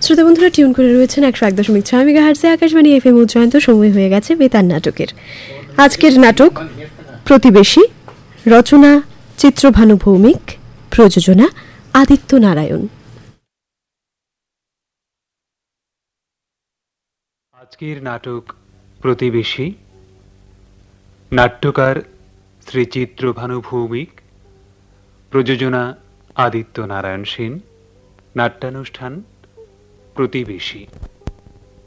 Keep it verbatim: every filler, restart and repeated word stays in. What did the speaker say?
শ্রোতা বন্ধুরা টিউন করে রয়েছেন একশো এক দশমিক ছয় মেগাহার্টজে আকাশবাণী এফ এম উজ্জয়ন্ত। সময় হয়ে গেছে বেতার নাটকের। আজকের নাটক প্রতিবেশী, রচনা চিত্রভানু ভৌমিক, প্রযোজনা আদিত্য নারায়ণ। আজকের নাটক প্রতিবেশী, নাট্যকার শ্রী চিত্রভানু ভৌমিক, প্রযোজনা আদিত্য নারায়ণ সেন, নাট্যানুষ্ঠান প্রতিবেশী।